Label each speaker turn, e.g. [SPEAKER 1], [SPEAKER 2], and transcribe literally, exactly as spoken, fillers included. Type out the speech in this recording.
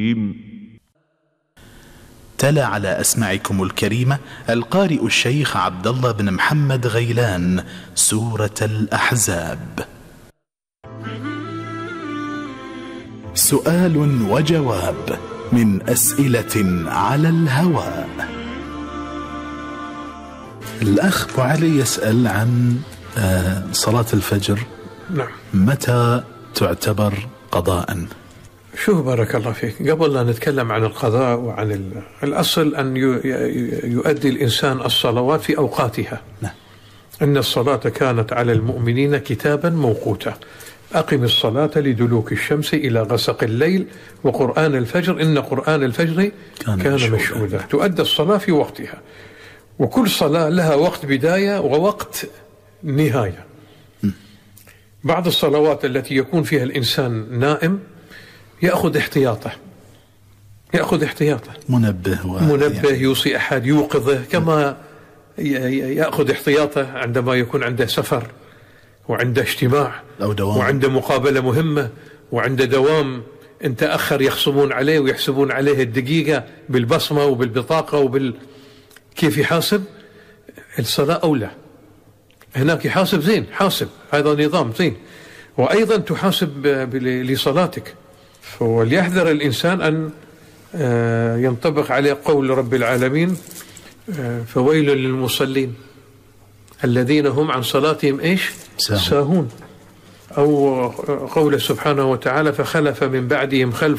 [SPEAKER 1] تلا على أسماعكم الكريمة القارئ الشيخ عبد الله بن محمد غيلان سورة الأحزاب. سؤال وجواب من أسئلة على الهواء. الأخ أبو علي يسأل عن صلاة الفجر.
[SPEAKER 2] نعم.
[SPEAKER 1] متى تعتبر قضاء؟
[SPEAKER 2] شوف بارك الله فيك، قبل لا نتكلم عن القضاء وعن الأصل أن يؤدي الإنسان الصلوات في أوقاتها.
[SPEAKER 1] نعم.
[SPEAKER 2] إن الصلاة كانت على المؤمنين كتابا موقوتا، أقم الصلاة لدلوك الشمس إلى غسق الليل وقرآن الفجر إن قرآن الفجر كان, كان مشهودا. تؤدى الصلاة في وقتها، وكل صلاة لها وقت بداية ووقت نهاية. م. بعض الصلوات التي يكون فيها الإنسان نائم يأخذ احتياطه يأخذ احتياطه
[SPEAKER 1] منبه
[SPEAKER 2] منبه يعني. يوصي أحد يوقظه، كما يأخذ احتياطه عندما يكون عنده سفر وعنده اجتماع
[SPEAKER 1] أو دوام،
[SPEAKER 2] وعنده مقابلة مهمة وعنده دوام إن تأخر يخصمون عليه ويحسبون عليه الدقيقة بالبصمة وبالبطاقة وبال كيف يحاسب. الصلاة أولى، هناك يحاسب زين، حاسب، هذا نظام زين، وأيضا تحاسب لصلاتك. وليحذر الإنسان أن ينطبق عليه قول رب العالمين فويل للمصلين الذين هم عن صلاتهم إيش؟ ساهون. أو قول سبحانه وتعالى فخلف من بعدهم خلف